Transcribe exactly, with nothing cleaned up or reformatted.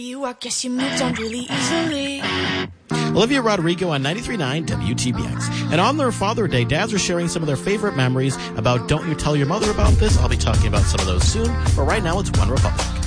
You, I guess you moved on really easily. Olivia Rodrigo on ninety-three point nine W T B X. And on their Father Day, dads are sharing some of their favorite memories about Don't You Tell Your Mother About This. I'll be talking about some of those soon, but right now it's One Republic.